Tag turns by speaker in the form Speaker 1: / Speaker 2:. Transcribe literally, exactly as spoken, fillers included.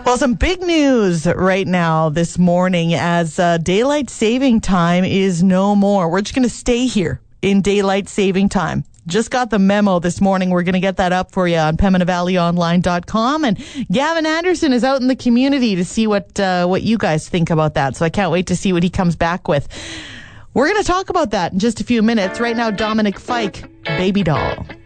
Speaker 1: Well, some big news right now this morning as uh, daylight saving time is no more. We're just going to stay here in daylight saving time. Just got the memo this morning. We're going to get that up for you on Pembina Valley Online dot com. And Gavin Anderson is out in the community to see what uh, what you guys think about that. So I can't wait to see what he comes back with. We're going to talk about that in just a few minutes. Right now, Dominic Fike, Baby Doll.